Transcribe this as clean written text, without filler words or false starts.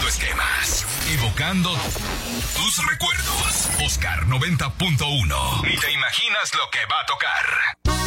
rompiendo esquemas, evocando tus recuerdos. Oscar 90.1. Ni te imaginas lo que va a tocar.